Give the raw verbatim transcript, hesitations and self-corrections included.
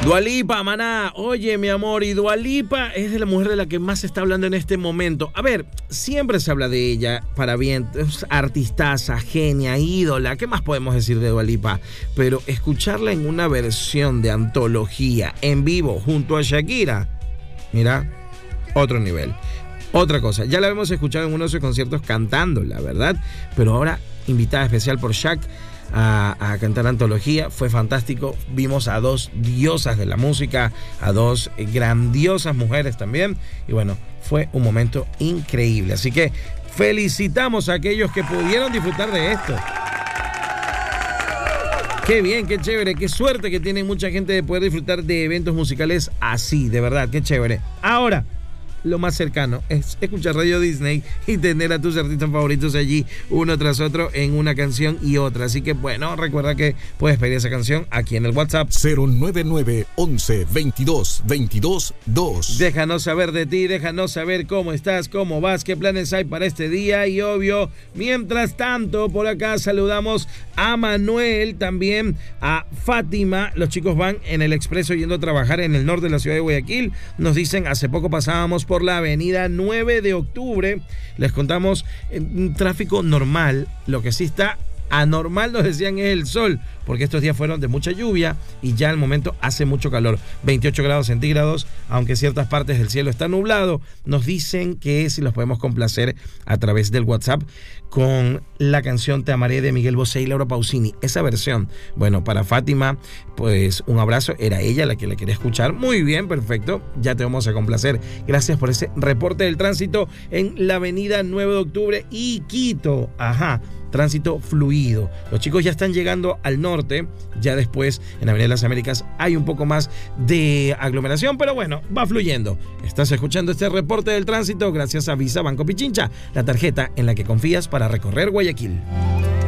Dua Lipa, maná. Oye, mi amor, y Dua Lipa es de la mujer de la que más se está hablando en este momento. A ver, siempre se habla de ella para bien. Es artistaza, genia, ídola. ¿Qué más podemos decir de Dua Lipa? Pero escucharla en una versión de antología en vivo junto a Shakira, mira, otro nivel. Otra cosa, ya la hemos escuchado en unos de sus conciertos cantando, la verdad, pero ahora invitada especial por Shak a, a cantar antología, fue fantástico. Vimos a dos diosas de la música, a dos grandiosas mujeres también, y bueno, fue un momento increíble. Así que felicitamos a aquellos que pudieron disfrutar de esto. Qué bien, qué chévere, qué suerte que tiene mucha gente de poder disfrutar de eventos musicales así, de verdad, qué chévere. Ahora, lo más cercano es escuchar Radio Disney y tener a tus artistas favoritos allí uno tras otro en una canción y otra. Así que bueno, recuerda que puedes pedir esa canción aquí en el WhatsApp cero nueve nueve once veintidós veintidós dos. Déjanos saber de ti, déjanos saber cómo estás, cómo vas, qué planes hay para este día. Y obvio, mientras tanto, por acá saludamos a Manuel, también a Fátima. Los chicos van en el expreso yendo a trabajar en el norte de la ciudad de Guayaquil. Nos dicen, hace poco pasábamos por la avenida nueve de octubre. Les contamos un tráfico normal. Lo que sí está anormal, nos decían, es el sol, porque estos días fueron de mucha lluvia y ya al momento hace mucho calor, veintiocho grados centígrados, aunque ciertas partes del cielo está nublado. Nos dicen que si los podemos complacer a través del WhatsApp con la canción Te Amaré de Miguel Bosé y Laura Pausini, esa versión. Bueno, para Fátima, pues un abrazo, era ella la que la quería escuchar. Muy bien, perfecto, ya te vamos a complacer. Gracias por ese reporte del tránsito en la avenida nueve de octubre y Quito. Ajá, tránsito fluido. Los chicos ya están llegando al norte, ya después en Avenida de las Américas hay un poco más de aglomeración, pero bueno, va fluyendo. Estás escuchando este reporte del tránsito gracias a Visa Banco Pichincha, la tarjeta en la que confías para recorrer Guayaquil.